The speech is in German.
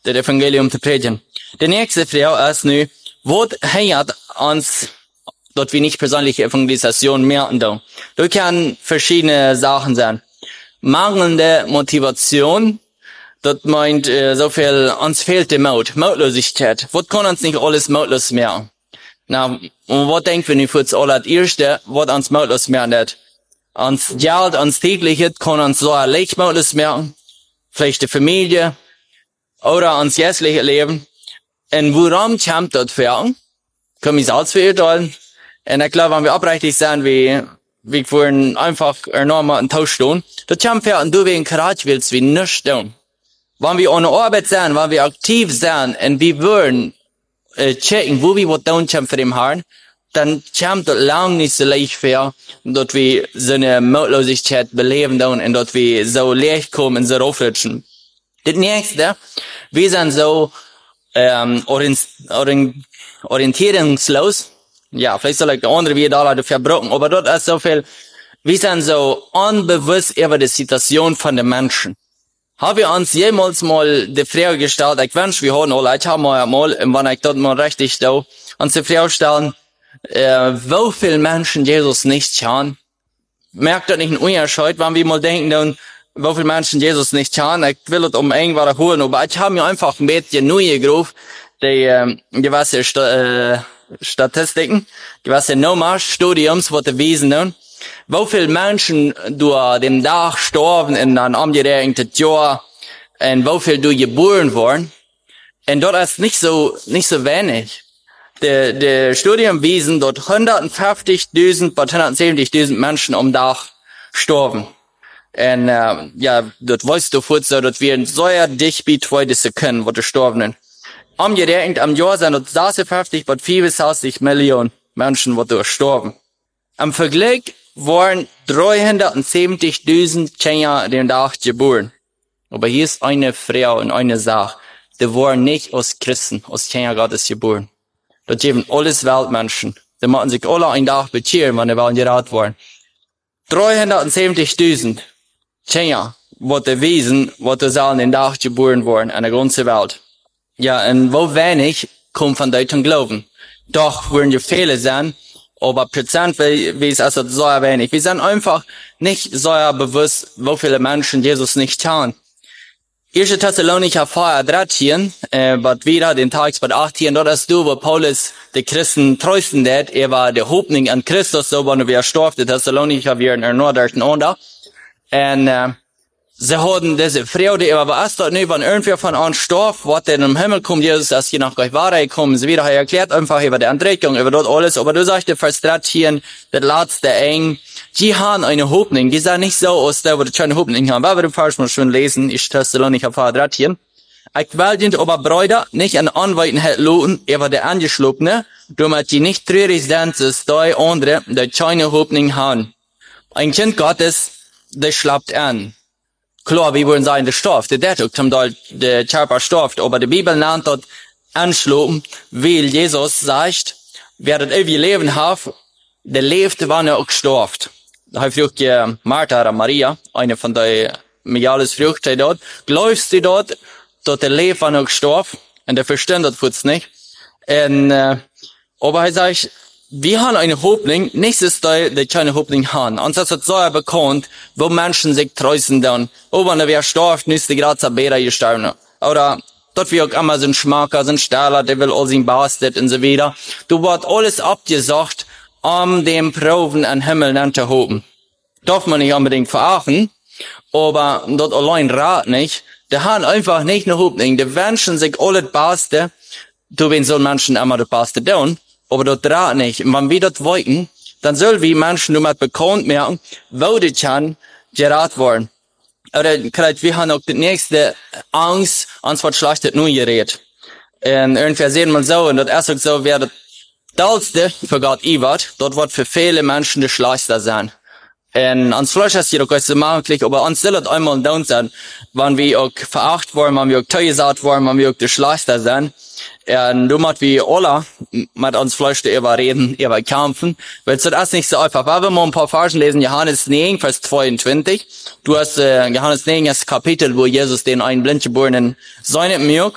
das Evangelium zu predigen. Die nächste Frage ist nu, was hindert uns, dort wir nicht persönliche Evangelisation merken da? Da können verschiedene Sachen sein. Mangelnde Motivation, das meint so viel, uns fehlt die Mutlosigkeit. Was kann uns nicht alles mutlos merken? Na, und was denken wir nicht für das allererste, was uns mutlos merkt? Uns Geld, uns tägliches kann uns so leicht mutlos merken. Vielleicht die Familie oder uns jährliche Leben. Und woran kommt das für? Können wir selbst verurteilen? Und ich glaube, wenn wir abrichtig sind, wie vorhin einfach enorm einen Tausch tun, das kommt für, und du wegen Karat willst, wie nichts tun. Wenn wir ohne Arbeit sind, wenn wir aktiv sind, und wir wollen checken, wo wir was tun können für den Herrn, dann kommt das lang nicht so leicht für, dass wir so eine Mutlosigkeit beleben tun, und dass wir so leicht kommen und so raufrutschen. Das nächste, wir sind so orientierungslos. Ja, vielleicht soll ich die andere wieder dafür brauchen, aber dort ist so viel, wir sind so unbewusst über die Situation von den Menschen. Haben wir uns jemals mal die Frage gestellt, ich wünsche, wir haben alle, ich habe mal, wenn ich dort mal richtig da, uns die Frage stellen, wo viele Menschen Jesus nicht schauen? Merkt das nicht einen Unterschied, wenn wir mal denken, dann, wo viele Menschen Jesus nicht schauen? Ich will das irgendwas holen, aber ich habe mir einfach ein bisschen neu gerufen, die gewisse Statistiken, gewisse Nummern, Studiums, was die Wiesen tun. Wo viele Menschen durch den Tag sterben in einem umgeregneten Jahr und wo viel du geboren wurden. Und dort ist nicht so wenig. Die Studien wiesen, dort 150.000 bis 170.000 Menschen am Tag sterben. Und, ja, dort weißt du kurz, dort wir so dicht bei 2 Sekunden, wo die sterben. Umgerechnet am Jahr sind dort 56 bis 64 Millionen Menschen, wo dort sterben. Am Vergleich waren 370.000 Kinder den Tag geboren. Aber hier ist eine Frau und eine Sache. Die waren nicht aus Christen, aus Kinder Gottes geboren. Das geben alles Weltmenschen. Die machen sich alle einen Tag bekehren, wenn die wollen gerat waren. 370.000 Kinder, wo die Wesen, wo die sollen den Tag geboren waren, in der ganzen Welt. Ja, und wo wenig kommt von Deutschen Glauben. Doch würden die Fehler sein, aber prozentweise ist das so wenig. Wir sind einfach nicht so bewusst, wo viele Menschen Jesus nicht schauen. 1. Thessalonicher 4:13, was wieder den Text bei 18, dort ist du, wo Paulus die Christen trösten hat, war der Hoffnung an Christus, so wenn wir starb, die Thessalonicher wir in der nordischen Onda. Und, sie hatten diese Freude, aber was ist dort nicht, wenn irgendwer von uns starb, was denn im Himmel kommt, Jesus, dass hier nach Gott Wahrheit kommen, sie wieder erklärt einfach über die Entdeckung, über dort alles, aber du sagst, Vers 13, das letzte eng, die haben eine Hoffnung, die sind nicht so aus der, wo die keine Hoffnung haben, weil wir falsch mal schon lesen, ich Thessalonicher 4:13. Ich will den aber Brüder nicht an Anweiten lohnen, über die Angeschlupfene, damit die nicht traurig sind, dass die andere, die keine Hoffnung haben. Ein Kind Gottes, der schlappt an. Klar, wir wollen sagen, der Stoff, der Detto, zum Teil der Körper stofft, aber die Bibel nennt dort anschlucken, weil Jesus sagt, wer das ewige Leben hat, der lebt, wann er auch gestorft. Da habe ich Martha oder Maria, eine von den mediales Früchte dort, glaubst du dort, dass der lebt, wann er gestorft, und der versteht das kurz nicht. Und, aber er sagt, wir haben eine Hoffnung, nicht ist die keine Hoffnung haben. Und das ist so bekannt, wo Menschen sich trösten dann. Oh, wenn wer stirbt, müsste gerade zur Bäder gestorben. Oder, dort wie auch immer so ein Schmacker, so ein Stahler, der will all sein Bastet und so weiter. Du wird alles abgesagt, dem Proben an Himmel zu hoben. Darf man nicht unbedingt verachten, aber dort allein rat nicht. Die haben einfach nicht eine Hoffnung. Die wünschen sich alles Beste. Du, wenn so Menschen immer das Beste tun. Aber das draht nicht. Und wenn wir das wollten, dann sollen wir Menschen nur mal bekannt merken, wo die kann gerat worden. Oder wir haben auch die nächste Angst, uns wird schlechtes nur geredet. Und irgendwie sehen wir so, und das ist auch so, wer das Dollste für Gott wird, dort wird für viele Menschen das Schlechteste sein. Und uns vielleicht ist jedoch so möglich, aber uns soll es einmal down sein, wenn wir auch veracht worden, wenn wir auch teuer worden, wenn wir auch das Schlechteste sein. Und du musst wie alle mit uns vielleicht überreden, kämpfen, weil es ist nicht so einfach. Weil wir mal ein paar Versen lesen, Johannes 9, Vers 22. Du hast Johannes 9, das Kapitel, wo Jesus den einen Blindgeborenen seine Milch